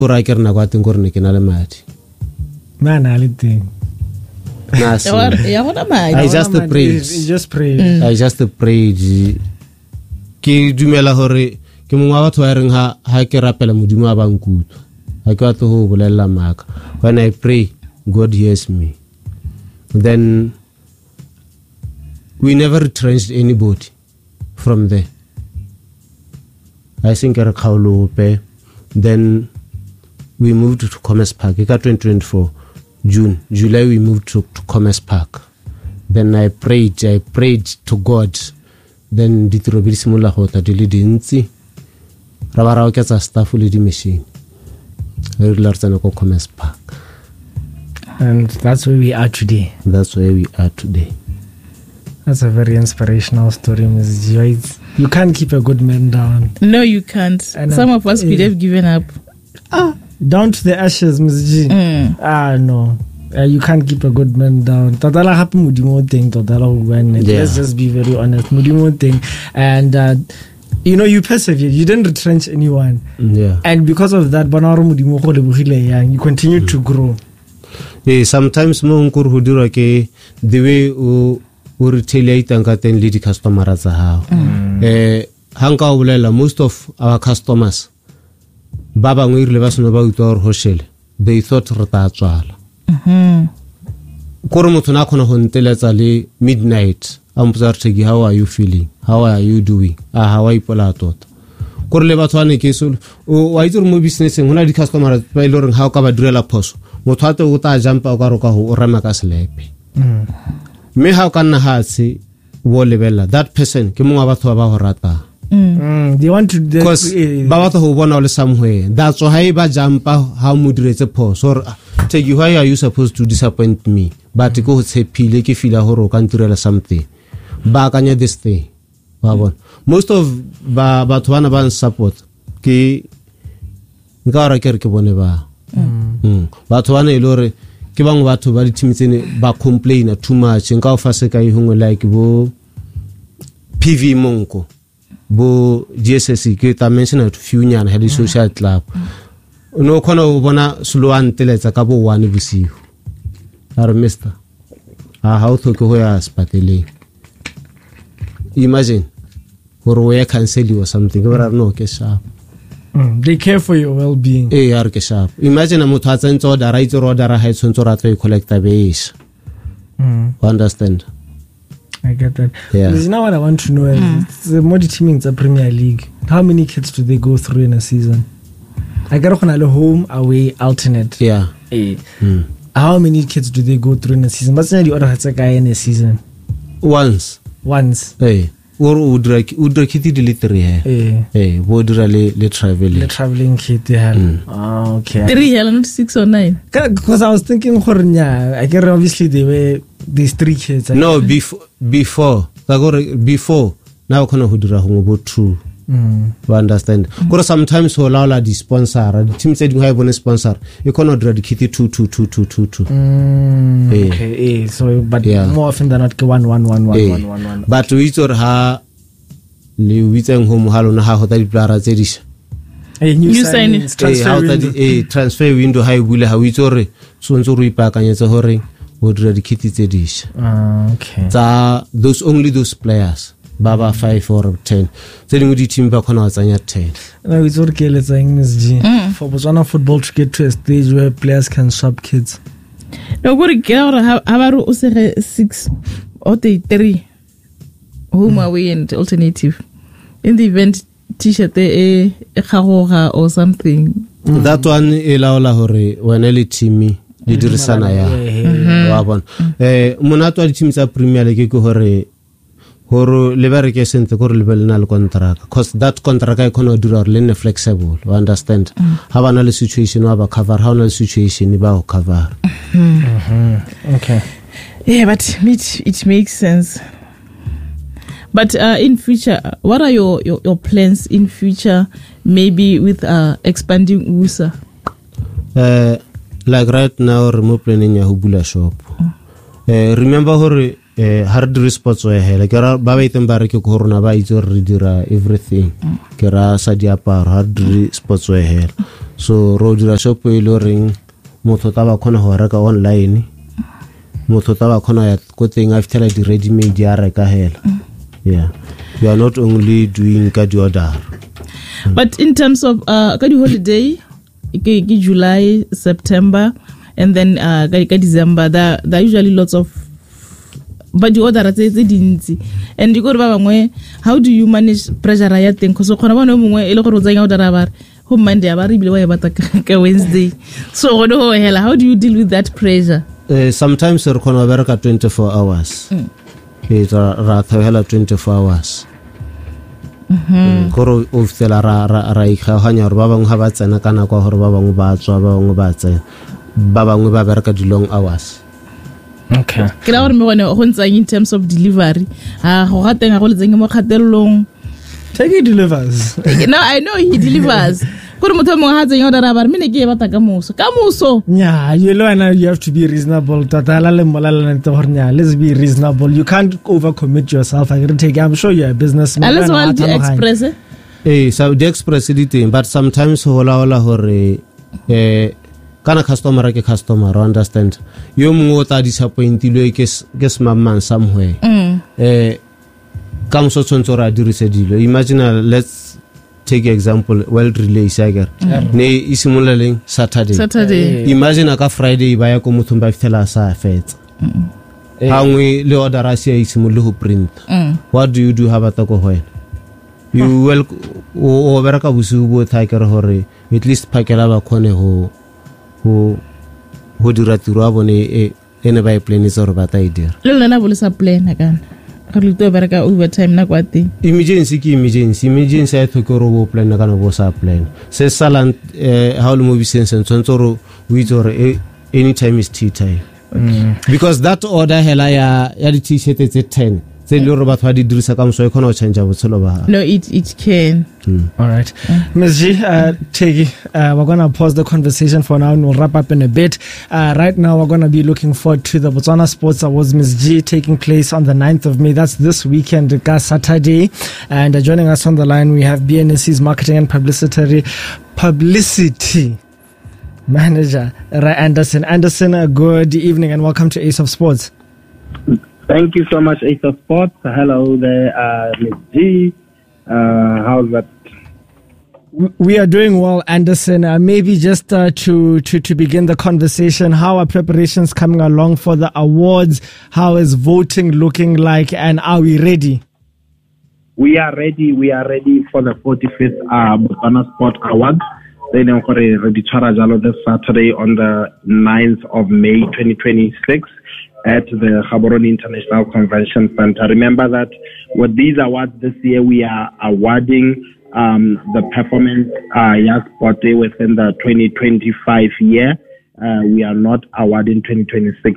Ora ke rena kwa teng gore ne ke na le madi. Mana le teng. I just prayed. I just prayed. Ke dumela hore ke mongwe wa batho ba reng ha ke rapela modimo a bankutlo. Ha ke batla ho bolella maka. When I pray, God hears me. Then we never retrenched anybody from there. I think era Kaulupe. Then we moved to Commerce Park. In 2024 July we moved to Commerce Park. Then I prayed to God. Then ditirobedi simula hota dili dintsi. Rabara o ketsa staff le di machine. Re lartsana ko Commerce Park. And that's where we are today. That's a very inspirational story, Ms. Joy. You can't keep a good man down. No, you can't. Some of us could have given up. Down to the ashes, Ms. G. No. You can't keep a good man down. Totala happy mudimo thing. Let's just be very honest. Mudimo thing. And you persevered. You didn't retrench anyone. Yeah. And because of that, you continue to grow. Yeah, sometimes mo nkuru hudura ke the way o retaliate ka teng le di customer tsa hao. Hanga o bolela most of our customers ba bangwe ile ba seno ba utwa re hoshele. They thought re ta tswala. Kore motho na khona ho nteletsa le midnight. Ampuzartegi, how are you feeling? How are you doing? How are you pola tota? Kore le batho ane ke so o wa itse mo businesseng hona di customer ba ile reng ha o ka ba direla phoso. Motho ate o ta jumpa o ka roka ho o rema ka slepe. Me ha o ka nna ha se wo lebella that person ke mongwa batho ba ho rata. They want to because ba batho ho bona le somewhere. That's why ba jumpa ha mo diretse phoso or take you why are you supposed to disappoint me? But go tshepile ke feel ho ro ka ntirela something. Ba kanya this thing. Ba bona. Most of batho bana ba support ke nka ra ke bone ba. Batho bana ilore ke bangwe batho ba di team tsene ba complain too much nka o fa se ka ihungwe like bo PV Monko bo GSS ke ta mention a few nyana ha di social club no khona o bona slow anteletsa ka bo 1 bosiu are mister ha o thoke ho ya spateleng imagine gore we cancel or something or no ke sharp. They care for your well-being. Are ke sharp. Imagine motho a tsentse order right or order ha itshontsho ra tlo collecta base. Understand? I get that. Yeah. Because now what I want to know is the more teaming in the Premier League. How many kids do they go through in a season? I get home, away, alternate. Yeah. How many kids do they go through in a season? What's the order has a guy in a season? Once. Hey. Or udra kiti delivery wo dira le traveling kit okay 3 not 6 or 9 because I was thinking I get obviously they were these 3 kids no before now kono hudura ho bo true you understand because sometimes ho laola di sponsor the team said we have one sponsor you cannot dra di kiti 2 okay so but more often than not 1 but we or ha le witseng ho mohalo na ha hota di plara tse di new sign transfer window ha ibule ha witse re sontso re ipakanyetse hore o dira di kiti tse di okay those players Baba 5 or 10. Telling the team back on our 10. No, it's okay, let's say Ms. G. For Botswana football to get to a stage where players can swap kids. No, go to get out of 6 or 3 home away and alternative. In the event t-shirt or something. That one ilaola hore when ele team di dirisana ya. Wa bona. Monato di teams tsa Premier League ke hore horo lebereke sente gore lebelena le contract because that contract I cannot do or le flexible you understand ha bana le situation wa ba cover how na le situation ba o cover okay yeah but it makes sense but in future what are your plans in future maybe with expanding USA like right now we're planning ya hubula shop remember hore hard response wa hela ke ra ba itse mbare ke go rona ba itse re dira everything ke ra sa diaparo hard response wa hela so ro dira shop e lo reng motho ta ba khona ho reka online motho ta ba khona ya go teng a fitela di ready made ya reka hela. Yeah, we are not only doing ka di order. But in terms of ka di holiday ke July, September, and then ka December, there are usually lots of but the order tse dintsi, and you go ba bangwe, how do you manage pressure ya teng cause khona ba no mongwe e le gore o tsanya order ba ho Monday ba re bile ba bata ka Wednesday, so go do hela, how do you deal with that pressure? Sometimes re khona ba reka 24 hours. Ra hela 24 hours. Koro o fitela ra ikgahanya gore ba bangwe ha ba tsena kana kwa gore ba bangwe ba tswa ba bangwe ba tsena ba bangwe ba bereka di long hours. Okay. Ke la gore me gone go ntsa in terms of delivery go ga teng go le tseng mo kgatelelong. Take delivers. No, I know he delivers. Gore motho mo ha tseng order ba re mine ke bata ka moso. Yeah, you have to be reasonable. Tatala le molala nte gore nya, let's be reasonable. You can't overcommit yourself. I'm sure you're a businessman. Let's want to express so the express it, but sometimes hola hore kana customer ke customer, understand. Yo mo ta disappointilwe ke smamman somewhere. Kam so tsontsora dirise dilo. Imagine let's take example world relay sager. Ne isimoleleng Saturday. Imagine ka Friday ba ya ko motho ba fitela sa fet. Hangwe le order a sia isimole ho print. What do you do habata go hoena? You will o bereka busu bo thaikere hore at least pakela ba khone ho dira tiro a bone ene ba e plan is gore ba ta idira le lona bo le sa plan kana ka le to bereka overtime na kwate emergency a thokoro bo plan kana bo sa plan se salant how le mo bisense ntsontsoro o itse gore anytime is tea time. Because that order hela ya di t-shirt tse 10 tse le re batho ba di dirisa ka mso e khona o change botshelo ba. No, it can. All right. Ms. G, Tegi, we're going to pause the conversation for now and we'll wrap up in a bit. Right now, we're going to be looking forward to the Botswana Sports Awards, Ms. G, taking place on the 9th of May. That's this weekend, Saturday. And joining us on the line, we have BNSC's Marketing and Publicity Manager, Ray Anderson. Anderson, good evening and welcome to Ace of Sports. Thank you so much, Ace of Sports. Hello there, Ms. G. How's that? We are doing well, Anderson. Maybe just to begin the conversation, how are preparations coming along for the awards? How is voting looking like? And are we ready? We are ready. We are ready for the 45th Botswana Sport Awards. Then ready this Saturday on the 9th of May 2026 at the Gaborone International Convention Center. Remember that with these awards this year, we are awarding the performance sport within the 2025 year. We are not awarding 2026.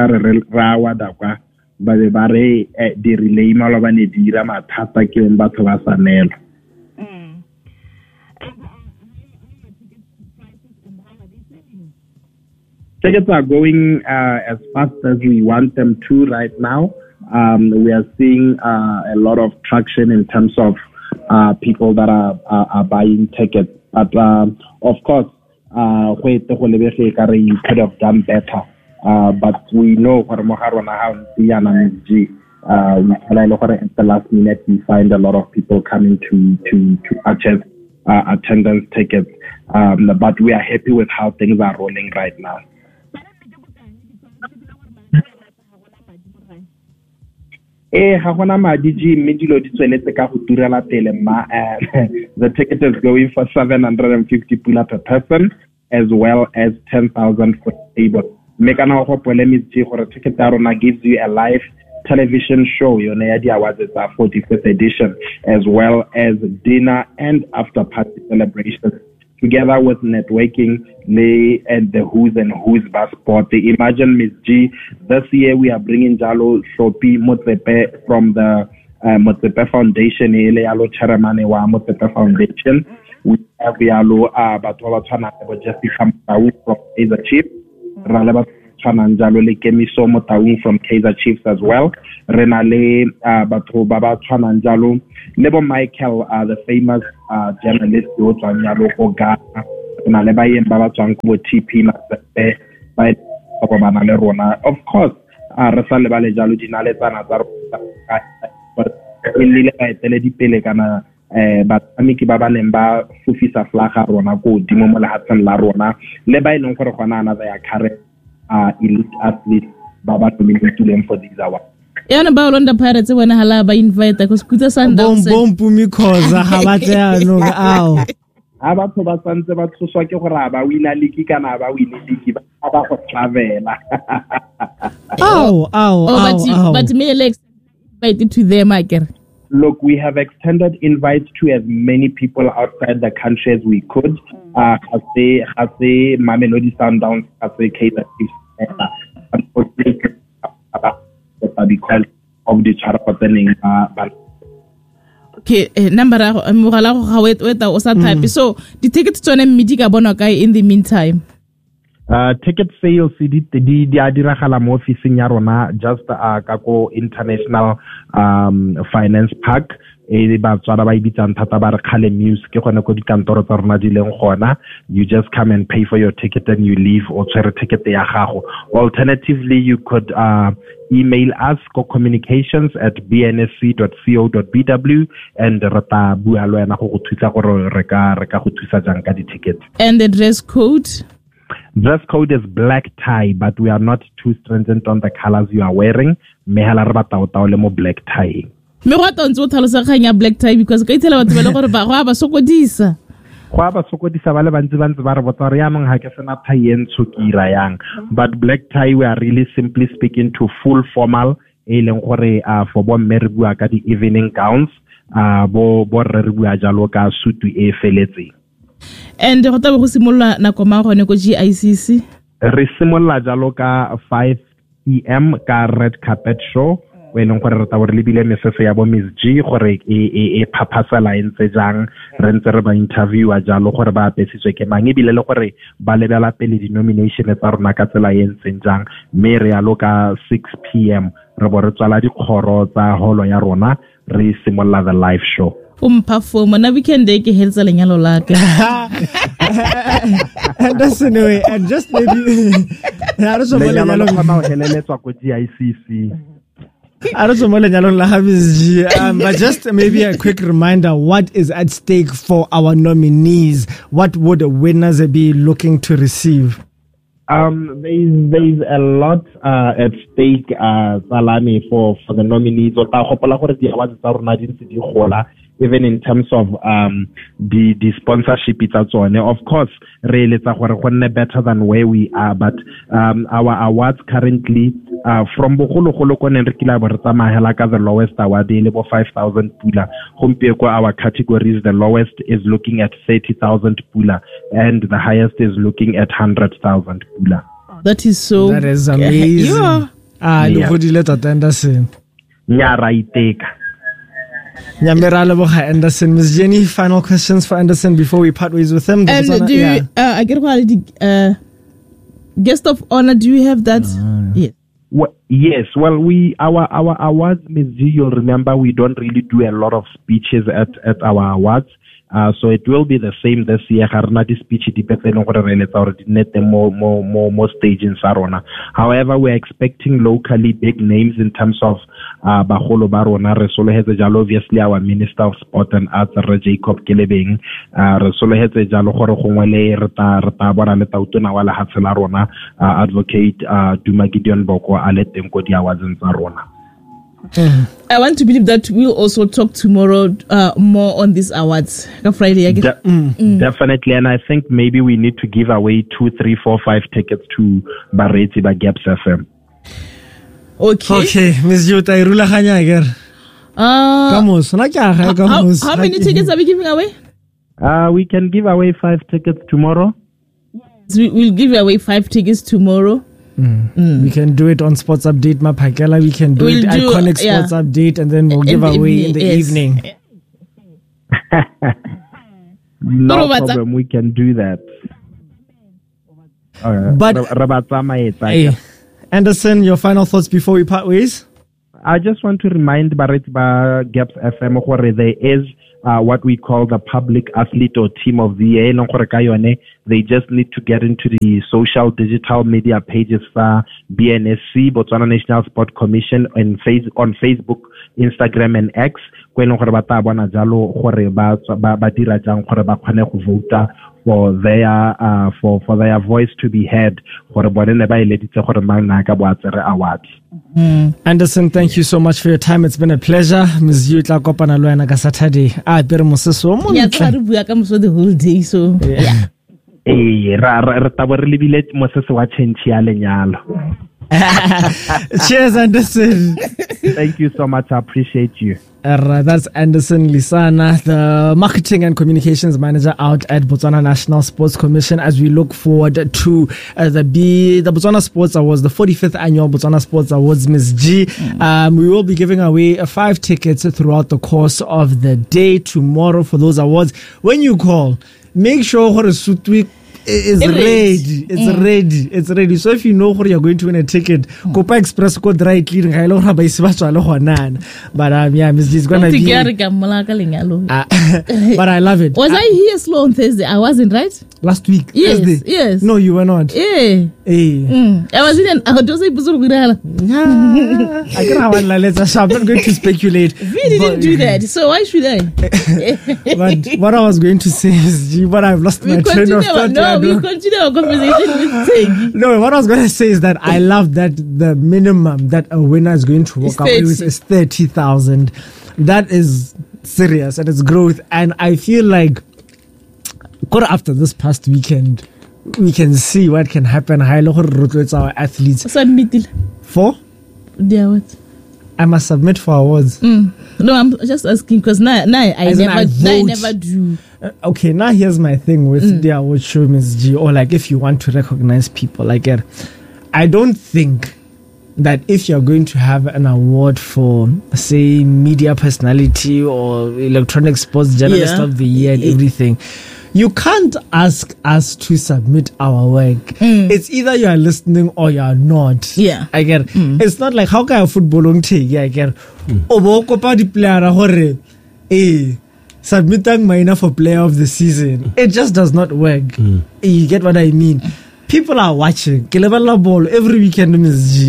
Tickets are going as fast as we want them to right now. We are seeing a lot of traction in terms of people that are buying tickets. But of course, we could have done better. But we know at the last minute we find a lot of people coming to purchase attendance tickets. But we are happy with how things are rolling right now. The ticket is going for 750 pula per person, as well as 10,000 for table. Ticket gives you a live television show, the awards is our 45th edition, as well as dinner and after party celebrations, together with networking and the who's and who's passport. Imagine, Ms. G, this year we are bringing Jalo Shopi Motsepe from the Motsepe Foundation, Yalo Chairman wa Motsepe Foundation. We have Yalo Batola Chana Jesse Kamau from Kaizer Chiefs, Raleba Chana Jalo Lekemiso Motaung from Kaizer Chiefs as well, Renale Bato Baba Chana Jalo, Lebo Michael, the famous journalist, Yalo Oga, na le baeng ba ba tswang go TP ba bana le rona. Of course re sa le ba le jalo dinaletsana tsa le ka etele dipele kana batshameki ba neng ba fufisa flaga rona go dimo mo lehatsheng la rona le ba ileng gore gona another ya current elite athletes ba nominated for these awards. Yana ba Orlando Pirates wena hala ba invite go skutsa Sundowns Bompumi khoza ha ba tla no ao a batho ba tsantse ba tshoswa ke gore ba wina league kana ba wina league ba go travela. But me Alex invite to them again. Look, we have extended invites to as many people outside the country as we could. I say Mamelodi Sundowns, I say Kaizer Chiefs, because of the charter. Okay, number mogala go ga weta o sa type. So the tickets tsone mmidi ka bona kae in the meantime? Ticket sales di diragala mo officing ya rona just ka go International Finance Park ba tswara ba ibitsang thata ba re khale news ke gone go dikantoro tsa rona di leng gona. You just come and pay for your ticket and you leave o tsere ticket ya gago. Alternatively, you could email us go communications@bnsc.co.bw and rata bua le wena go go thusa gore re ka go thusa jang ka di ticket. And the dress code? Dress code is black tie, but we are not too stringent on the colors you are wearing. Mehala re batla o taole mo black tie. Me go ntse o tlhalosa khanya black tie because ka itela batho ba le gore ba go ba sokodisa. Go ba sokodisa ba le bantsi ba re botsa re ya mong ha ke sena tie en tshokira yang. But black tie we are really simply speaking to full formal e leng gore for bo mme re bua ka di evening gowns bo re bua jalo ka suit e feletseng. And go taba go simolla nako ma gone go GICC re simolla jalo ka 5 PM ka red carpet show we leng gore re tabo re lebile mesese ya bo Miss G gore e phapasela entse jang re ntse re ba interviewa jalo gore ba apesitswe ke mang e bile le gore ba lebela pele di nomination tsa rona ka tsela e ntseng jang me re alo ka 6 PM re bo re tsala di khoro tsa holo ya rona re simolla the live show. Perform na weekend day ke helsa lenyalo la ka. And that's anyway and just maybe I don't know lenyalo la heleletswa go GICC. I don't know lenyalo la Habiz but just maybe a quick reminder what is at stake for our nominees. What would the winners be looking to receive? There's a lot at stake Salami for the nominees o ta gopola gore di awards tsa rona di ntse di gola even in terms of the sponsorship tsa tsone. Of course re letsa gore go nne better than where we are but our awards currently from bogologolo ko neng re kila bo re tsamagela ka the lowest award le bo 5,000 pula gompieko our categories the lowest is looking at 30,000 pula and the highest is looking at 100,000 pula. That is amazing. Le godile tota Anderson. Nya ra iteka. Nyamera Leboga Anderson. Ms. Jenny, final questions for Anderson before we part ways with him. And do you, I get quality guest of honor, do you have that? Yes. Well, yes. Well, our awards, Ms. G, you'll remember we don't really do a lot of speeches at our awards. So it will be the same this year. Speech more stage in Sarona. However, we're expecting locally big names in terms of Baholo Barona. Resolo Hezejalo, obviously our Minister of Sport and Arts, Jacob Kelebing. Resolo Hezejalo Horongwele Reta Bora Letautuna Wala Hatselarona, Advocate Duma Gideon Boko Aletem Awards in Sarona. I want to believe that we'll also talk tomorrow more on these awards. Friday, Definitely, and I think maybe we need to give away 2, 3, 4, 5 tickets to Barreti by Gaps FM. Okay, Ms. Jota, irula khanya again. How many tickets are we giving away? We can give away 5 tickets tomorrow. We'll give away 5 tickets tomorrow. We can do it on Sports Update Mapakela. We can do Iconic Sports Update and then we'll give away in the evening. No problem, we can do that. But Anderson, your final thoughts before we part ways? I just want to remind Barrett Gaps FM there is what we call the public athlete or team of the year. They just need to get into the social digital media pages for BNSC, Botswana National Sport Commission, on Facebook, Instagram, and X. For their voice to be heard. Anderson, thank you so much for your time. It's been a pleasure. Ms. Yutla kopana lo yana ka Saturday. Pere moseso mo yeah, try to bua ka moso the whole day, so yeah. Cheers, Anderson. Thank you so much. I appreciate you. That's Anderson Lisana, the Marketing and Communications Manager out at Botswana National Sports Commission, as we look forward to the Botswana Sports Awards, the 45th Annual Botswana Sports Awards, Ms. G. We will be giving away 5 tickets throughout the course of the day tomorrow for those awards. When you call, make sure it's ready. It's ready. So if you know where you're going to win a ticket, Copa Express code right leading. But yeah, Ms. G is gonna be. But I love it. Was I here slow on Thursday? I wasn't, right? Last week. Yes. Thursday. Yes. No, you were not. Yeah. I was in an I'm not going to speculate. We didn't do that, so why should I? But what I was going to say is, but I've lost my train of thought. No, we continue our conversation with Tegi. No, what I was going to say is that I love that the minimum that a winner is going to walk out with is 30,000. That is serious and it's growth. And I feel like after this past weekend, we can see what can happen. It's our athletes. For? Yeah, what? I must submit for awards. No, I'm just asking because now I never do. Okay, now here's my thing with the award show, Ms. G, or like if you want to recognize people, like I don't think that if you're going to have an award for, say, media personality or electronic sports journalist of the year and everything, you can't ask us to submit our work. It's either you are listening or you are not. Yeah. I get it's not like how can a football on take? I get the player submitting minor for player of the season. It just does not work. You get what I mean? People are watching. Ball every weekend. This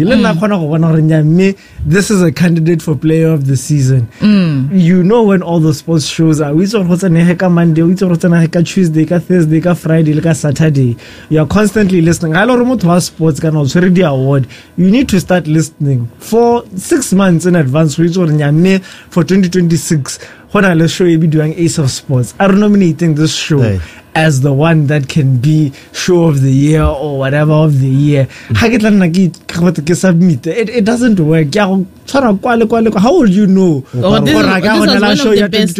is a candidate for player of the season. You know when all the sports shows are. We saw Monday, we saw Tuesday, Thursday, Friday, Saturday. You are constantly listening. I don't know sports can also read the award. You need to start listening for 6 months in advance. For 2026. When I'll show you be doing Ace of Sports, I'm nominating this show as the one that can be show of the year or whatever of the year. It doesn't work. How will you know? This was one of the best.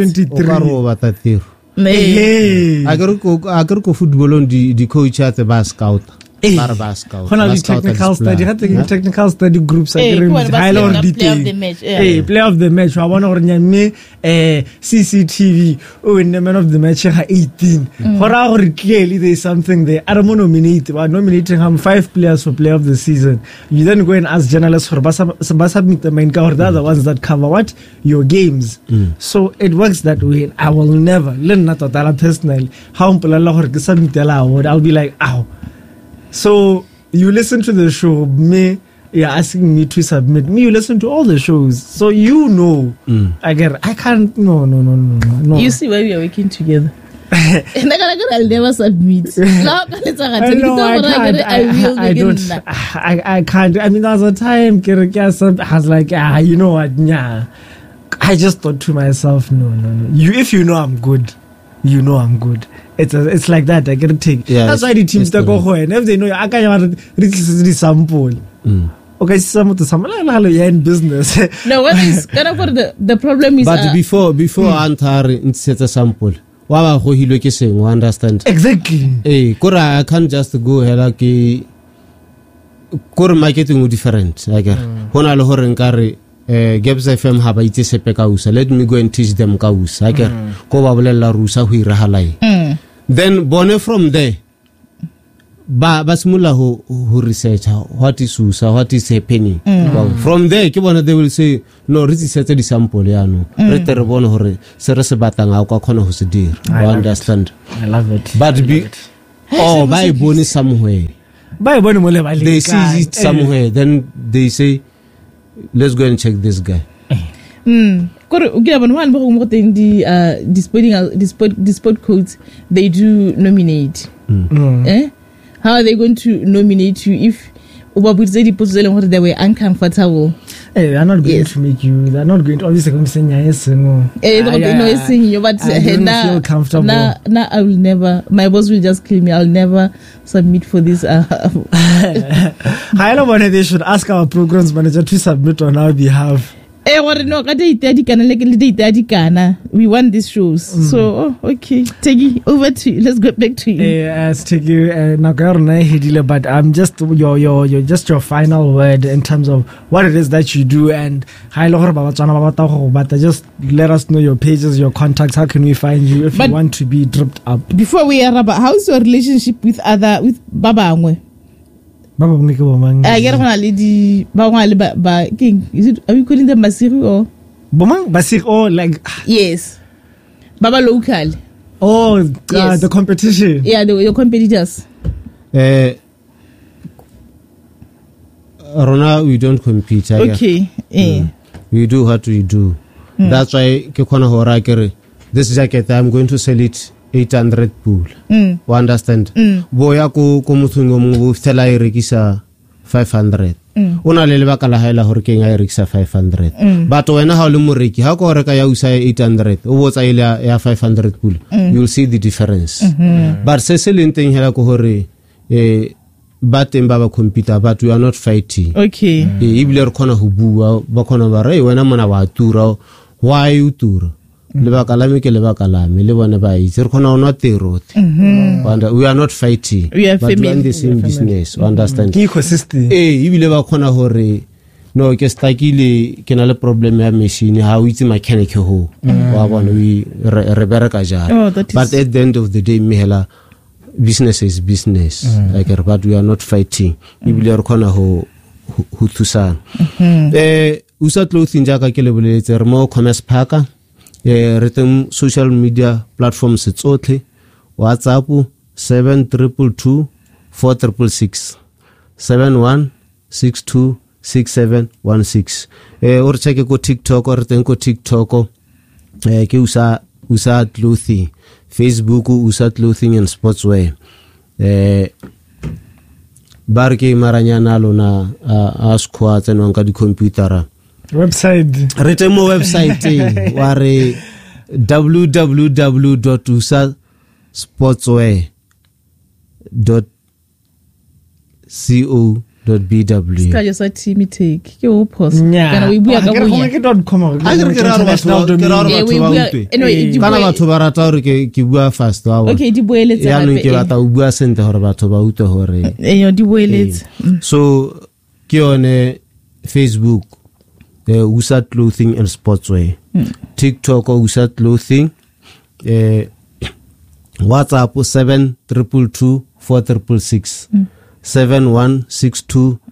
2023. I go football on the coach at the bus scout. Technical study groups player of the match. Player of the match. I want to CCTV. In the man of the match, 18. Clearly, there is something there. I don't nominate. We're nominating 5 players for player of the season. You then go and ask journalists for submit the main cover. The other ones that cover what your games. So it works that way. I will never learn that personally. How I'll be like, ow. So you listen to the show, you're asking me to submit. You listen to all the shows, so you know. I can't. No. You see why we are working together. I'll never submit. I can't. I mean, there's a time I was like, you know what? Yeah. I just thought to myself, no. If you know I'm good, you know I'm good. It's like that. I get to take. Yeah, that's why the teams that go home. If they know I can't the sample. Okay, some to sample. You're in business. No, what is the problem is. But before Antar set a sample. Why he look saying? Understand exactly. Kora I can't just go like Kora marketing different. Like when I look carry. Gebs FM haba itse sepe kausa. Let me go and teach them kausa. Ko ba bolela rusa ho irahalai. Then bone from there ba simula ho research what is usa, what is happening. From there ke bona they will say no re tsitse di sample yano re tere bona hore se re se batlang a kwa khona ho se dira. I understand. I love it. But by bone somewhere. By bone mo le ba le. They see it somewhere, then they say let's go and check this guy. The sport codes, they do nominate. How are they going to nominate you if they were uncomfortable? Hey, they're not going to make you. They're not going to obviously going to say yes. No, but I don't feel comfortable. Now I will never. My boss will just kill me. I'll never submit for this. I don't want they should ask our programs manager to submit on our behalf. We want these shows. So, okay. Tegi, over to you. Let's go back to you. Yes, Tegi, but just your final word in terms of what it is that you do, and just let us know your pages, your contacts. How can we find you if you want to be dripped up? Before we are about, how's your relationship with Baba Angwe? Baba lady is it, are we calling them Basiri or Basiri or like yes, Baba local. Oh, yes. The competition. Yeah, your competitors. Rona, we don't compete. Okay. We do what we do. That's why this jacket I'm going to sell it 800 pool. You understand? Boya ko muthungo mo fela I rekisa 500. Una le lebaka la haela hore ke nga I rekisa 500. But wena ha o le moreki ha ko reka ya usa 800 o botsa ile ya 500 pool, you'll see the difference. But se se lenteng hela ko hore ba teng ba computer, but we are not fighting. Okay. Ibile re khona ho bua ba khona ba re wena mona wa tura, why you tura? Lebaka la me ke lebaka la me le bona ba itse re khona ona tero. We are not fighting, but we are in the same business. Understand? Ecosystem. Ibile ba khona hore no ke stakile ke na le problem ya machine ha o itse mechanic ho wa bona we re bereka jara. But at the end of the day mehela business is business. Like but we are not fighting. Ibile re khona ho thusana. Usa clothing jaka ke le boletse re mo commerce parka. Written social media platforms it's okay. WhatsApp 722 4666 7162 6716. Or check ko TikTok or tenko TikTok ke usa clothing. Facebook usa clothing and sportswear. Barke maranyana lona a squad and on ka di computer. Website. Written mo website ware www.usasportswear.co.bw. Ska just a team take. Ke o post. Kana we bua ka boya. Kana batho ba rata hore ke bua fast wa. Okay, di boeletse ya no ke batla o bua sente hore batho ba utlwe hore. Di boeletse. So ke one Facebook Usa Clothing and Sportswear. TikTok Usa Clothing. WhatsApp 722 4666 7162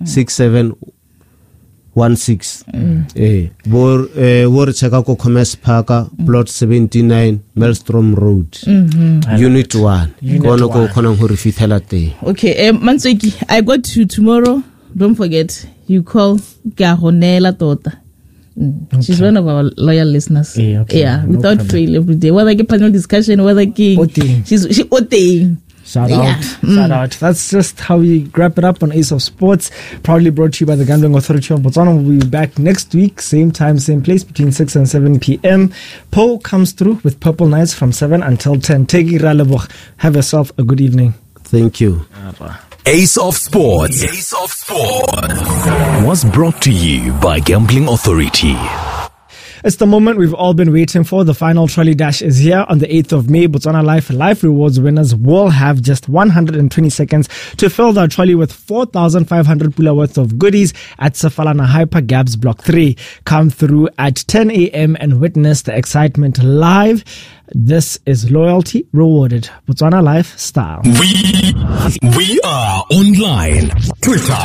6716. Wor cheka ko Commerce Park plot 79 Maelstrom Road. Unit 1. Kono ko khona ho re fithela teng. Okay, Mansweki, I got you tomorrow. Don't forget, you call Garonela Tota. She's one of our loyal listeners. Without fail every day. Whether a panel discussion, whether she's Oteng. Shout out. That's just how we wrap it up on Ace of Sports. Proudly brought to you by the Gambling Authority of Botswana. We'll be back next week, same time, same place, between 6 and 7 p.m. Poe comes through with Purple Nights from 7 until 10. Tegi Raleboch. Have yourself a good evening. Thank you. Ace of Sports was brought to you by Gambling Authority. It's the moment we've all been waiting for. The final trolley dash is here on the 8th of May. Botswana Life Rewards winners will have just 120 seconds to fill their trolley with 4,500 pula worth of goodies at Sefalana Hyper Gabs Block 3. Come through at 10 a.m. and witness the excitement live. This is loyalty rewarded. Botswana Life style. We are online. Twitter.